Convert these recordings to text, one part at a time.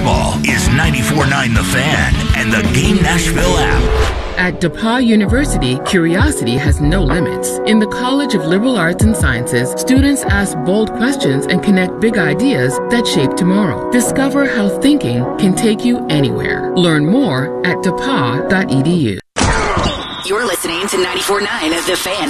baseball is 94.9 The Fan and the Game Nashville app. At DePauw University, curiosity has no limits. In the College of Liberal Arts and Sciences, students ask bold questions and connect big ideas that shape tomorrow. Discover how thinking can take you anywhere. Learn more at depaw.edu. You're listening to 94.9 The Fan.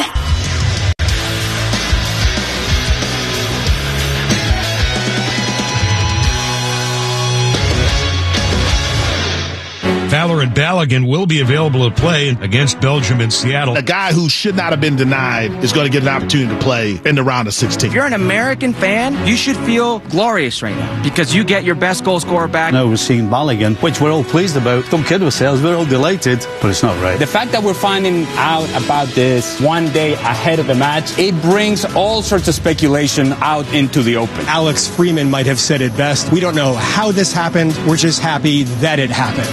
Fowler and Balogun will be available to play against Belgium in Seattle. A guy who should not have been denied is going to get an opportunity to play in the round of 16. If you're an American fan, you should feel glorious right now because you get your best goal scorer back. Now we're seeing Balogun, which we're all pleased about. Don't kid ourselves, we're all delighted, but it's not right. The fact that we're finding out about this one day ahead of the match, it brings all sorts of speculation out into the open. Alex Freeman might have said it best. We don't know how this happened. We're just happy that it happened.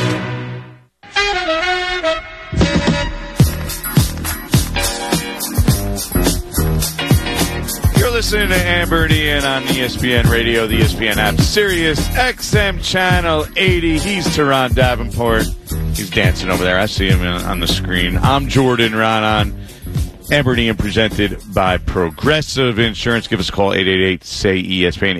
Listening to Amber and Ian on ESPN Radio, the ESPN app, Sirius XM Channel 80. He's Teron Davenport. He's dancing over there. I see him on the screen. I'm Jordan Raanan. Amber and Ian presented by Progressive Insurance. Give us a call, 888-SAY-ESPN,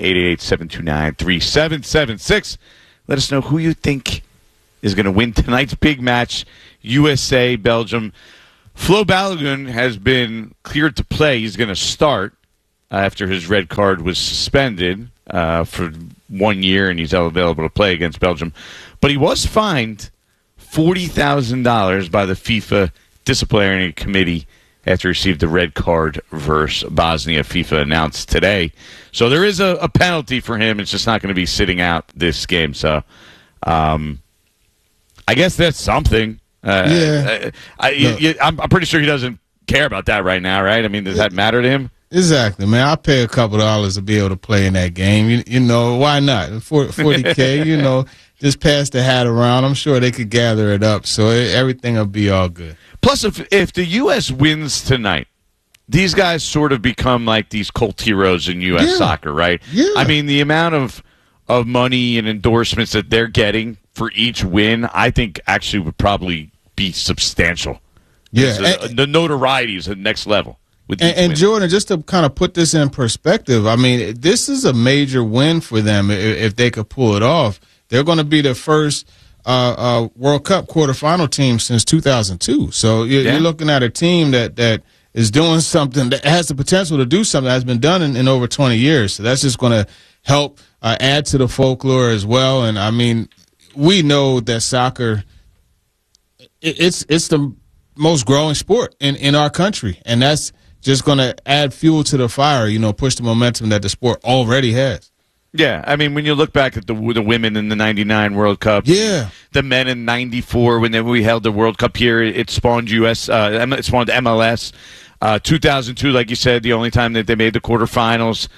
888-729-3776. Let us know who you think is going to win tonight's big match, USA-Belgium. Flo Balogun has been cleared to play. He's going to start after his red card was suspended for 1 year, and he's available to play against Belgium. But he was fined $40,000 by the FIFA disciplinary committee after he received the red card versus Bosnia, FIFA announced today. So there is a penalty for him. It's just not going to be sitting out this game. So I guess that's something. I'm pretty sure he doesn't care about that right now, right? I mean, does that matter to him? Exactly, man. I'll pay a couple $1 to be able to play in that game. You know, why not? $40K, you know, just pass the hat around. I'm sure they could gather it up, so everything will be all good. Plus, if the U.S. wins tonight, these guys sort of become like these cult heroes in U.S. soccer, right? Yeah. I mean, the amount of money and endorsements that they're getting for each win, I think actually would probably be substantial. Yeah. The notoriety is at the next level. And Jordan, just to kind of put this in perspective, I mean, this is a major win for them if they could pull it off. They're going to be the first World Cup quarterfinal team since 2002. So you're looking at a team that is doing something that has the potential to do something that has been done in over 20 years. So that's just going to help add to the folklore as well. And, I mean, we know that soccer, it's the most growing sport in our country, and that's just going to add fuel to the fire, you know, push the momentum that the sport already has. Yeah, I mean, when you look back at the women in the 99 World Cup, the men in 94, when we held the World Cup here, it spawned it spawned MLS. 2002, like you said, the only time that they made the quarterfinals.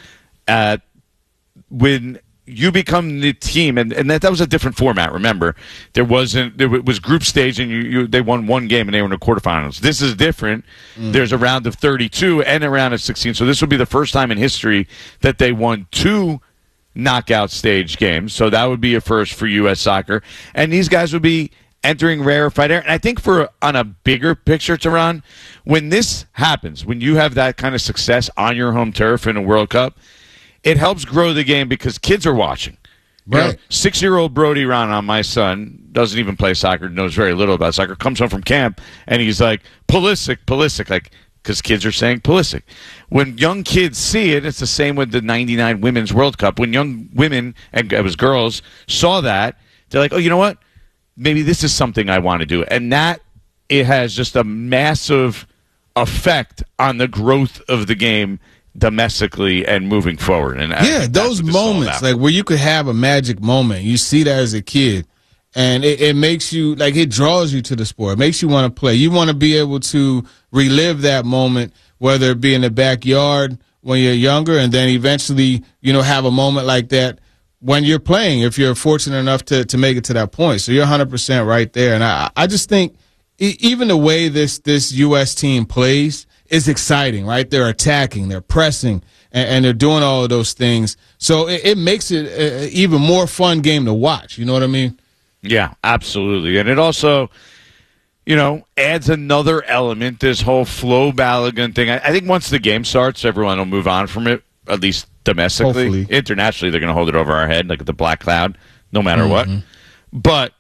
When you become the team, and that was a different format. Remember, there was group stage, and they won one game, and they were in the quarterfinals. This is different. There's a round of 32 and a round of 16. So this will be the first time in history that they won two knockout stage games. So that would be a first for U.S. soccer, and these guys would be entering rarefied air. And I think on a bigger picture, Teron, when this happens, when you have that kind of success on your home turf in a World Cup, it helps grow the game because kids are watching. Right. You know, 6-year-old Brody Raanan, my son, doesn't even play soccer, knows very little about soccer, comes home from camp, and he's like, Pulisic, like, because kids are saying Pulisic. When young kids see it, it's the same with the 99 Women's World Cup. When young women, and it was girls, saw that, they're like, oh, you know what? Maybe this is something I want to do. And that, it has just a massive effect on the growth of the game domestically and moving forward. And those moments, like where you could have a magic moment, you see that as a kid, and it makes you, like, it draws you to the sport. It makes you want to play. You want to be able to relive that moment, whether it be in the backyard when you're younger, and then eventually, you know, have a moment like that when you're playing, if you're fortunate enough to make it to that point. So you're 100% right there. And I just think even the way this U.S. team plays, is exciting, right? They're attacking, they're pressing, and they're doing all of those things. So it makes it an even more fun game to watch. You know what I mean? Yeah, absolutely. And it also, adds another element, this whole Flo Balogun thing. I think once the game starts, everyone will move on from it, at least domestically. Hopefully. Internationally, they're going to hold it over our head like the black cloud, no matter what. But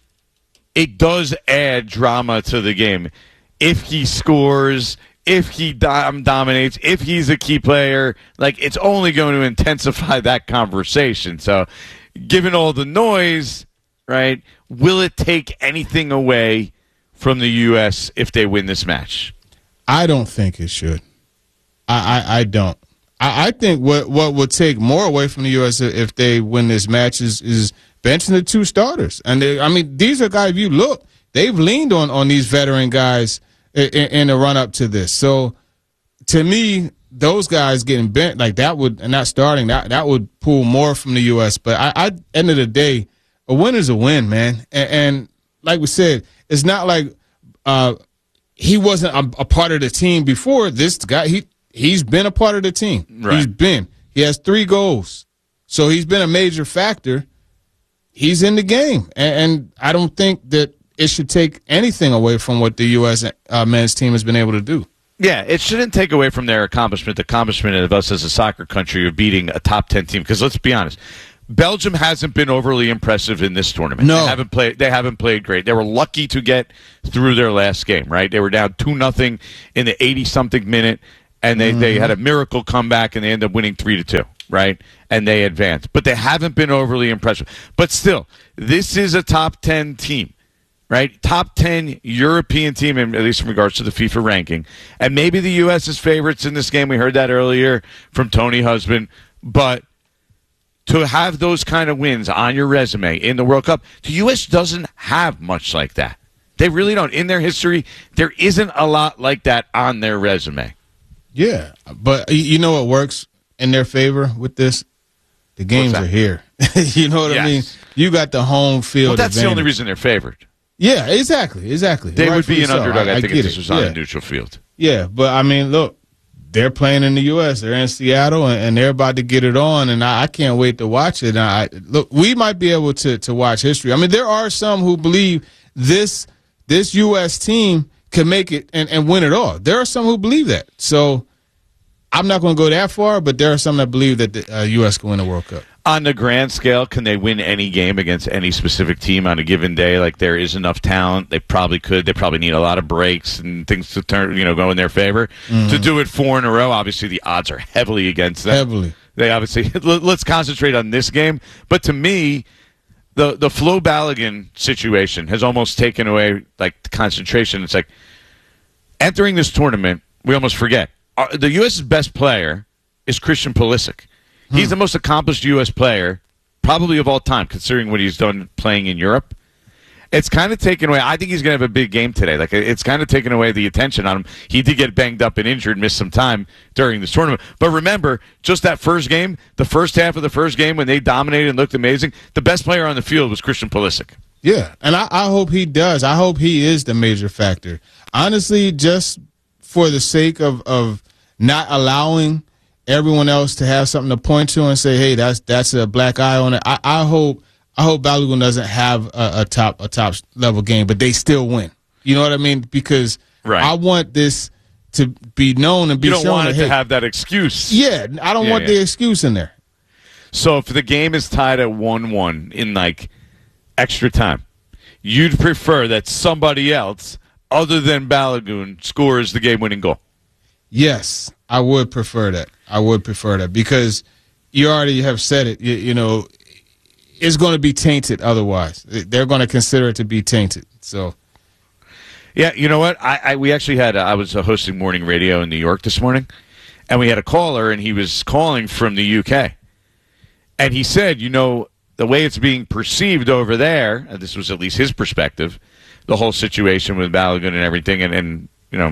it does add drama to the game. If he scores, if he dominates, if he's a key player, it's only going to intensify that conversation. So given all the noise, right, will it take anything away from the U.S. if they win this match? I don't think it should. I don't. I think what would take more away from the U.S. if they win this match is benching the 2 starters. And these are guys, if you look, they've leaned on these veteran guys in the run-up to this. So, to me, those guys getting bent like that would, and not starting, that would pull more from the U.S. But end of the day, a win is a win, man. And like we said, it's not like he wasn't a part of the team before. This guy, he's been a part of the team. Right. He has 3 goals. So he's been a major factor. He's in the game. And I don't think that it should take anything away from what the U.S. men's team has been able to do. Yeah, it shouldn't take away from their accomplishment, the accomplishment of us as a soccer country of beating a top 10 team. Because let's be honest, Belgium hasn't been overly impressive in this tournament. No. They haven't played great. They were lucky to get through their last game, right? They were down 2-0 in the 80-something minute, and they had a miracle comeback, and they ended up winning 3-2, right? And they advanced. But they haven't been overly impressive. But still, this is a top 10 team. Right, top 10 European team, at least in regards to the FIFA ranking. And maybe the U.S. is favorites in this game. We heard that earlier from Tony Husband. But to have those kind of wins on your resume in the World Cup, the U.S. doesn't have much like that. They really don't. In their history, there isn't a lot like that on their resume. Yeah, but you know what works in their favor with this? The games are here. You know what I mean? You got the home field Well, that's advantage. the only reason they're favored. Yeah, exactly. They would be an underdog, I think, if this was on a neutral field. Yeah, but, look, they're playing in the U.S. They're in Seattle, and they're about to get it on, and I can't wait to watch it. Look, we might be able to watch history. There are some who believe this U.S. team can make it and win it all. There are some who believe that. So I'm not going to go that far, but there are some that believe that the U.S. can win the World Cup. On the grand scale, can they win any game against any specific team on a given day? Like, there is enough talent. They probably could. They probably need a lot of breaks and things to go in their favor. To do it 4 in a row, obviously the odds are heavily against them. Heavily. They obviously, let's concentrate on this game. But to me, the Flo Balogun situation has almost taken away, the concentration. It's like, entering this tournament, we almost forget. The U.S.'s best player is Christian Pulisic. He's the most accomplished U.S. player, probably of all time, considering what he's done playing in Europe. It's kind of taken away. I think he's going to have a big game today. It's kind of taken away the attention on him. He did get banged up and injured, missed some time during this tournament. But remember, just that first game, the first half of the first game when they dominated and looked amazing, the best player on the field was Christian Pulisic. Yeah, and I hope he does. I hope he is the major factor. Honestly, just for the sake of not allowing everyone else to have something to point to and say, hey, that's a black eye on it. I hope Balogun doesn't have a top level game, but they still win. You know what I mean? Because I want this to be known and be shown. You don't want it to have that excuse. Yeah, I don't want the excuse in there. So if the game is tied at 1-1 in extra time, you'd prefer that somebody else other than Balogun scores the game-winning goal? Yes, I would prefer that. Because you already have said it. It's going to be tainted otherwise. They're going to consider it to be tainted. So, yeah, you know what? We actually had. I was hosting morning radio in New York this morning, and we had a caller, and he was calling from the UK, and he said, the way it's being perceived over there, and this was at least his perspective, the whole situation with Balogun and everything, and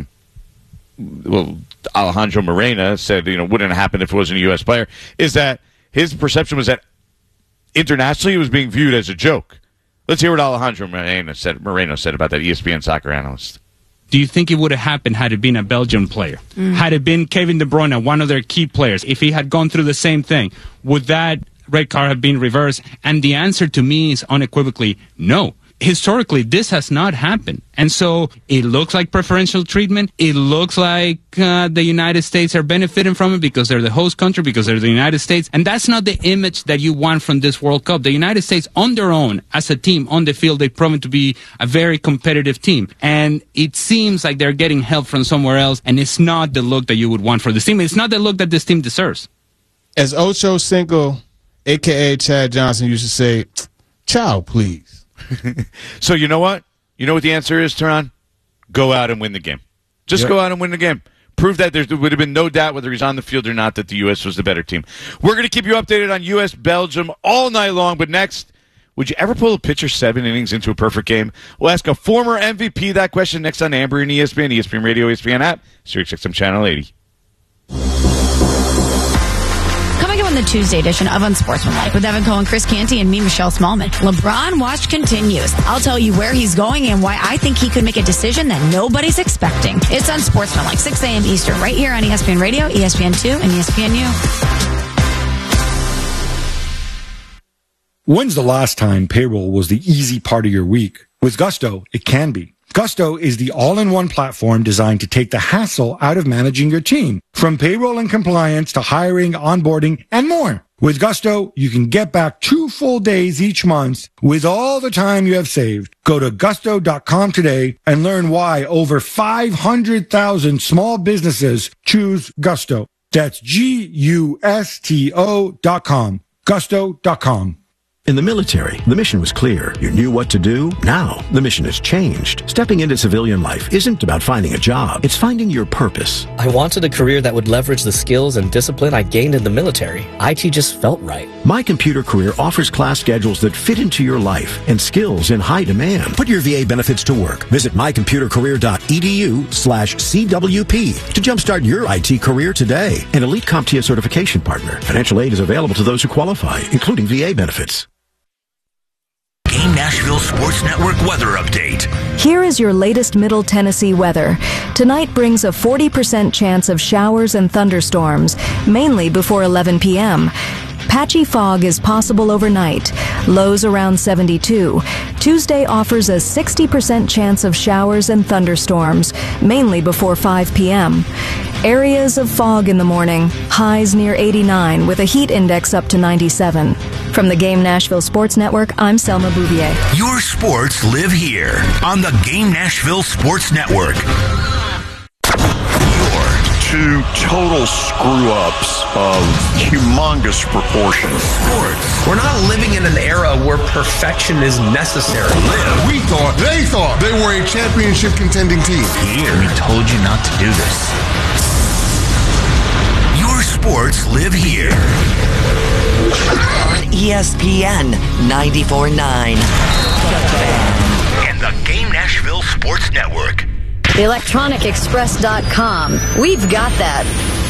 Alejandro Morena said, wouldn't happen if it wasn't a U.S. player, is that his perception was that internationally it was being viewed as a joke. Let's hear what Alejandro Moreno said about that, ESPN soccer analyst. Do you think it would have happened had it been a Belgian player? Had it been Kevin De Bruyne, one of their key players, if he had gone through the same thing, would that red card have been reversed? And the answer to me is unequivocally no. Historically, this has not happened. And so it looks like preferential treatment. It looks like the United States are benefiting from it because they're the host country, because they're the United States. And that's not the image that you want from this World Cup. The United States, on their own, as a team, on the field, they've proven to be a very competitive team. And it seems like they're getting help from somewhere else. And it's not the look that you would want for this team. It's not the look that this team deserves. As Ocho Cinco, a.k.a. Chad Johnson, used to say, "Child, please." So you know what? You know what the answer is, Teron? Go out and win the game. Just go out and win the game. Prove that there would have been no doubt whether he's on the field or not that the U.S. was the better team. We're going to keep you updated on U.S.-Belgium all night long, but next, would you ever pull a pitcher 7 innings into a perfect game? We'll ask a former MVP that question next on Amber and ESPN, ESPN Radio, ESPN app, SiriusXM Channel 80. Coming up on the Tuesday edition of Unsportsmanlike with Evan Cohen, Chris Canty, and me, Michelle Smallman. LeBron watch continues. I'll tell you where he's going and why I think he could make a decision that nobody's expecting. It's Unsportsmanlike, 6 a.m. Eastern, right here on ESPN Radio, ESPN2, and ESPNU. When's the last time payroll was the easy part of your week? With Gusto, it can be. Gusto is the all-in-one platform designed to take the hassle out of managing your team, from payroll and compliance to hiring, onboarding, and more. With Gusto, you can get back 2 full days each month with all the time you have saved. Go to gusto.com today and learn why over 500,000 small businesses choose Gusto. That's Gusto.com. Gusto.com. In the military, the mission was clear. You knew what to do. Now, the mission has changed. Stepping into civilian life isn't about finding a job. It's finding your purpose. I wanted a career that would leverage the skills and discipline I gained in the military. IT just felt right. My Computer Career offers class schedules that fit into your life and skills in high demand. Put your VA benefits to work. Visit mycomputercareer.edu/CWP to jumpstart your IT career today. An elite CompTIA certification partner. Financial aid is available to those who qualify, including VA benefits. Game Nashville Sports Network weather update. Here is your latest Middle Tennessee weather. Tonight brings a 40% chance of showers and thunderstorms, mainly before 11 p.m. Patchy fog is possible overnight, lows around 72. Tuesday offers a 60% chance of showers and thunderstorms, mainly before 5 p.m. Areas of fog in the morning, highs near 89 with a heat index up to 97. From the Game Nashville Sports Network, I'm Selma Bouvier. Your sports live here on the Game Nashville Sports Network. Two total screw-ups of humongous proportions. Sports. We're not living in an era where perfection is necessary. They thought they were a championship contending team. Here, we told you not to do this. Your sports live here. On ESPN 94.9. And the Game Nashville Sports Network. ElectronicExpress.com. We've got that.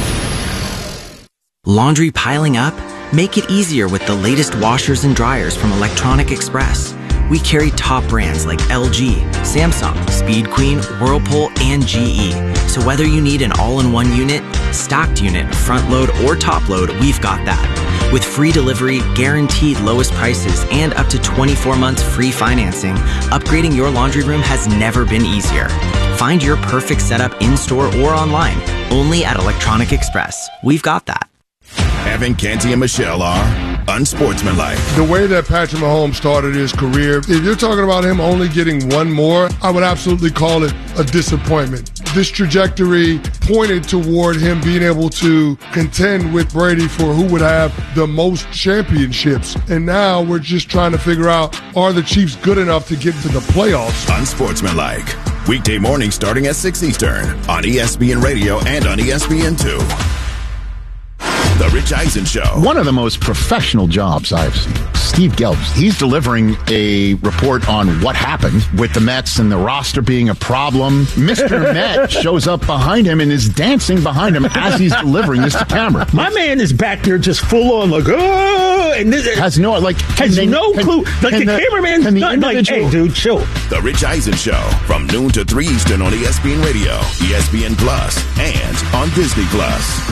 Laundry piling up? Make it easier with the latest washers and dryers from Electronic Express. We carry top brands like LG, Samsung, Speed Queen, Whirlpool, and GE. So whether you need an all-in-one unit, stocked unit, front load, or top load, we've got that. With free delivery, guaranteed lowest prices, and up to 24 months free financing, upgrading your laundry room has never been easier. Find your perfect setup in-store or online, only at Electronic Express. We've got that. Evan, Canty, and Michelle are unsportsmanlike. The way that Patrick Mahomes started his career, if you're talking about him only getting one more, I would absolutely call it a disappointment. This trajectory pointed toward him being able to contend with Brady for who would have the most championships. And now we're just trying to figure out, are the Chiefs good enough to get to the playoffs? Unsportsmanlike. Weekday morning starting at 6 Eastern on ESPN Radio and on ESPN2. The Rich Eisen Show. One of the most professional jobs I've seen. Steve Gelbs. He's delivering a report on what happened with the Mets and the roster being a problem. Mr. Met shows up behind him and is dancing behind him as he's delivering this to camera. My man is back there just full on like, oh, and this has no clue. Like the cameraman's not like, hey, dude, chill. The Rich Eisen Show from noon to 3 Eastern on ESPN Radio, ESPN Plus, and on Disney Plus.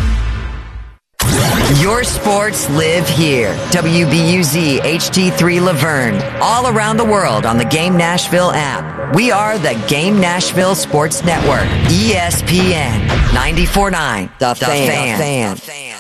Your sports live here. WBUZ HD3 Laverne. All around the world on the Game Nashville app. We are the Game Nashville Sports Network. ESPN 94.9. The Fan.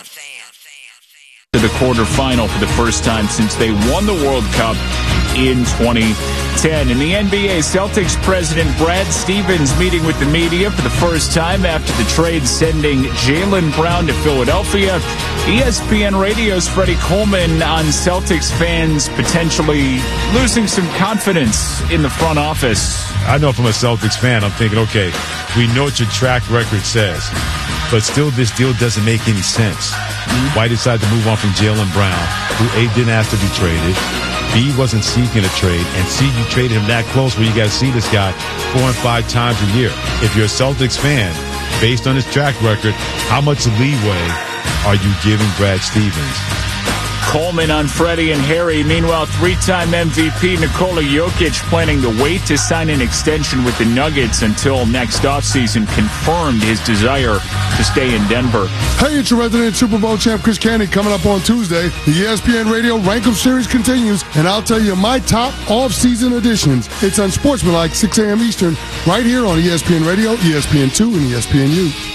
To the quarterfinal for the first time since they won the World Cup in 2010. In the NBA, Celtics president Brad Stevens meeting with the media for the first time after the trade sending Jaylen Brown to Philadelphia. ESPN Radio's Freddie Coleman on Celtics fans potentially losing some confidence in the front office. I know from a Celtics fan, I'm thinking, okay, we know what your track record says, but still this deal doesn't make any sense. Why decide to move on from Jaylen Brown, who A, didn't ask to be traded, B, wasn't seeking a trade, and C, you traded him that close where you got to see this guy 4 and 5 times a year. If you're a Celtics fan, based on his track record, how much leeway are you giving Brad Stevens? Coleman on Freddie and Harry. Meanwhile, 3-time MVP Nikola Jokic planning to wait to sign an extension with the Nuggets until next offseason, confirmed his desire to stay in Denver. Hey, it's your resident Super Bowl champ Chris Canty coming up on Tuesday. The ESPN Radio Rank 'em series continues, and I'll tell you my top off-season additions. It's Unsportsmanlike, 6 a.m. Eastern, right here on ESPN Radio, ESPN2, and ESPNU.